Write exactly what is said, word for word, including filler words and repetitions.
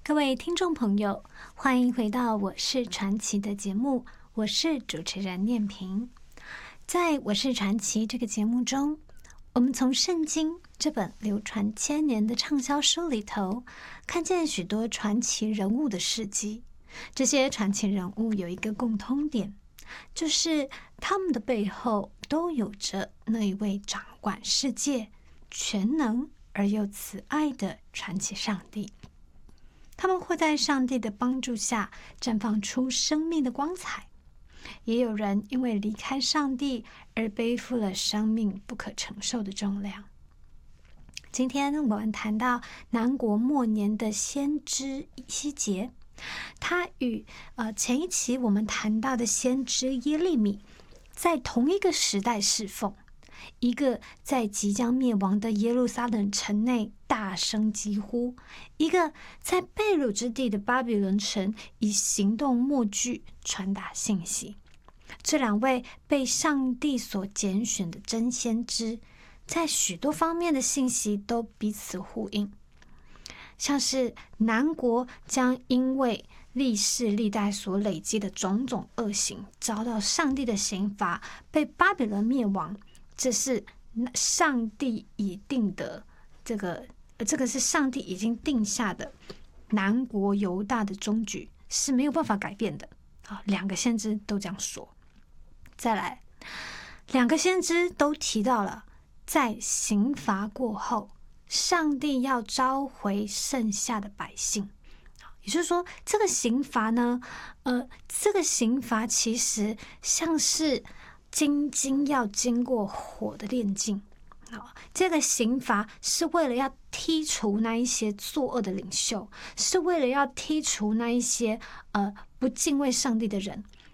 各位听众朋友，欢迎回到我是传奇的节目，我是主持人念萍。在我是传奇这个节目中，我们从圣经这本流传千年的畅销书里头，看见许多传奇人物的事迹。这些传奇人物有一个共通点，就是他们的背后都有着那一位掌管世界、全能而又慈爱的传奇上帝。他们会在上帝的帮助下绽放出生命的光彩，也有人因为离开上帝而背负了生命不可承受的重量。今天我们谈到南国末年的先知以西结，他与呃前一期我们谈到的先知耶利米在同一个时代侍奉，一个在即将灭亡的耶路撒冷城内大声疾呼，一个在被掳之地的巴比伦城以行动默剧传达信息。这两位被上帝所拣选的真先知，在许多方面的信息都彼此呼应。像是南国将因为历世历代所累积的种种恶行遭到上帝的刑罚，被巴比伦灭亡，这是上帝已定的这个这个是上帝已经定下的南国犹大的终局，是没有办法改变的。好，两个先知都这样说。再来，两个先知都提到了在刑罚过后，上帝要召回剩下的百姓。也就是说，这个刑罚呢，呃，这个刑罚其实像是金晶要经过火的炼净。这个刑罚是为了要剔除那一些作恶的领袖，是为了要剔除那一些呃不敬畏上帝的人，